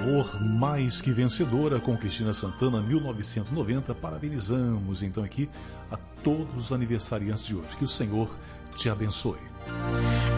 Amor Mais Que Vencedora, com Cristina Santana, 1990. Parabenizamos então aqui a todos os aniversariantes de hoje. Que o Senhor te abençoe.